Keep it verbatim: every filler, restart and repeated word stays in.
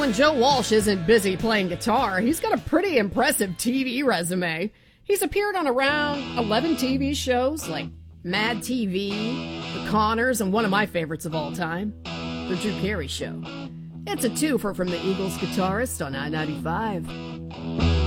when Joe Walsh isn't busy playing guitar, he's got a pretty impressive T V resume. He's appeared on around eleven T V shows like Mad T V, The Connors, and one of my favorites of all time, The Drew Carey Show. It's a twofer from the Eagles guitarist on I ninety-five.